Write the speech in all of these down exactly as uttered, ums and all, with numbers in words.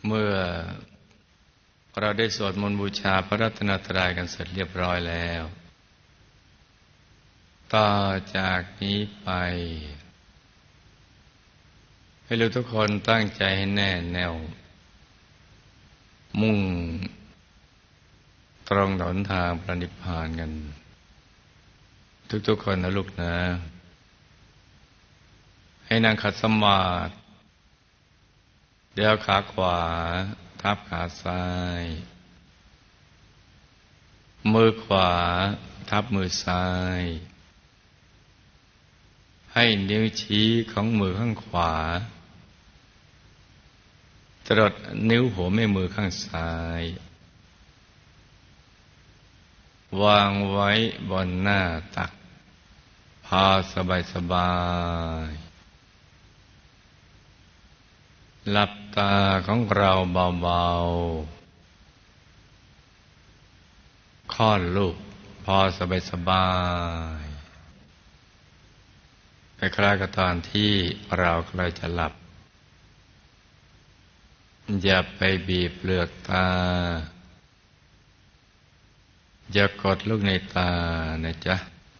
เมื่อเราได้สวดมนต์บูชาพระรัตนตรัยกันเสร็จเรียบร้อยแล้วต่อจากนี้ไปให้เราทุกคนตั้งใจให้แน่แน่วมุ่งตรงหนทางพระนิพพานกันทุกๆคนนะลูกนะให้นั่งขัดสมาธิเดี๋ยวขาขวาทับขาซ้ายมือขวาทับมือซ้ายให้นิ้วชี้ของมือข้างขวาจรดนิ้วหัวแม่มือข้างซ้ายวางไว้บนหน้าตักพอสบายสบายหลับตาของเราเบาๆคลอดลูกพอสบายสบายคล้ายๆกับตอนที่เราใกล้จะหลับอย่าไปบีบเปลือกตาอย่ากดลูกในตานะจ๊ะ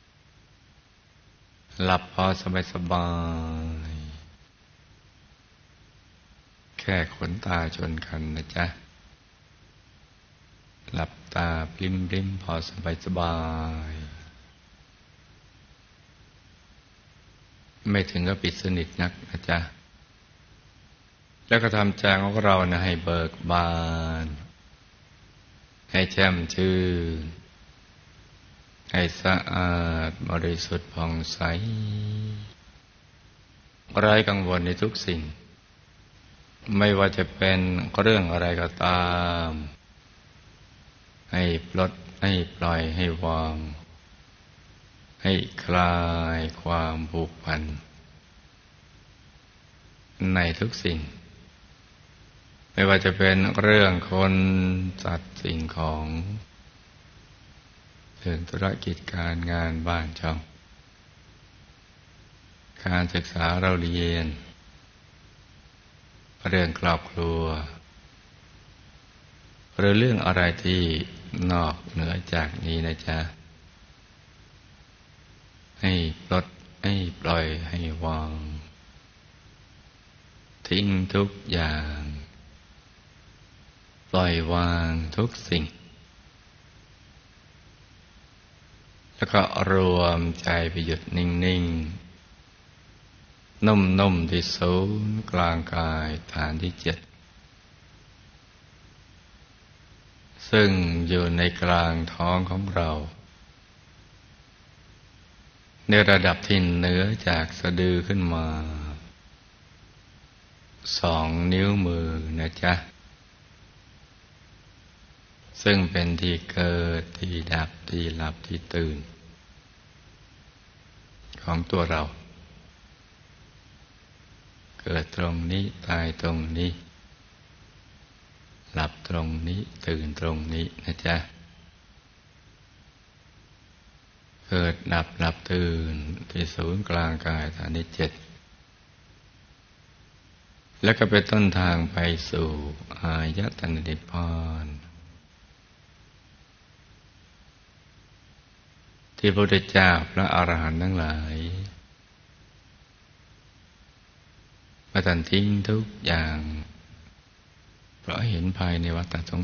หลับพอสบายสบายแค่ขนตาชนกันนะจ๊ะหลับตาปลิ้มปลิ้มพอสบายสบายไม่ถึงกับปิดสนิทนักนะจ๊ะแล้วก็ทำใจของเรานะให้เบิกบานให้แจ่มชื่นให้สะอาดบริสุทธิ์ผ่องใสไร้กังวลในทุกสิ่งไม่ว่าจะเป็นเรื่องอะไรก็ตามให้ปลดให้ปล่อยให้วางให้คลายความผูกพันในทุกสิ่งไม่ว่าจะเป็นเรื่องคนสัตว์สิ่งของเรื่องธุรกิจการงานบ้านช่องการศึกษาเราเรียนเรื่องครอบครัวหรือเรื่องอะไรที่นอกเหนือจากนี้นะจ๊ะให้ปลดให้ปล่อยให้วางทิ้งทุกอย่างปล่อยวางทุกสิ่งแล้วก็รวมใจไปหยุดนิ่งๆนุ่มๆที่ศูนย์กลางกายฐานที่เจ็ดซึ่งอยู่ในกลางท้องของเราในระดับที่เหนือจากสะดือขึ้นมาสองนิ้วมือนะจ๊ะซึ่งเป็นที่เกิดที่ดับที่หลับที่ตื่นของตัวเราเกิดตรงนี้ตายตรงนี้หลับตรงนี้ตื่นตรงนี้นะจ๊ะเกิดดับหลับตื่นที่ศูนย์กลางกายฐานที่เจ็ดแล้วก็เป็นต้นทางไปสู่อายตนะนิพพานที่พระพุทธเจ้าพระอรหันต์ทั้งหลายมาตัดทิ้งทุกอย่างเพราะเห็นภายในวัฏสง